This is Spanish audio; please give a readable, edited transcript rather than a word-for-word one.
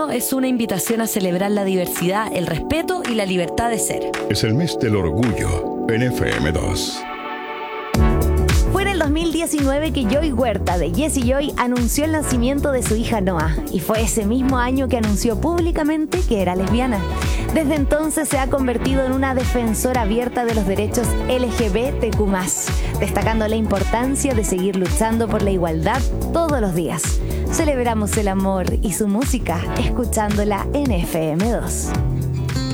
junio es una invitación a celebrar la diversidad, el respeto y la libertad de ser. Es el mes del orgullo en FM2. Fue en el 2019 que Joy Huerta, de Jessie Joy, anunció el nacimiento de su hija Noah. Y fue ese mismo año que anunció públicamente que era lesbiana. Desde entonces se ha convertido en una defensora abierta de los derechos LGBTQ+, destacando la importancia de seguir luchando por la igualdad todos los días. Celebramos el amor y su música escuchándola en FM2.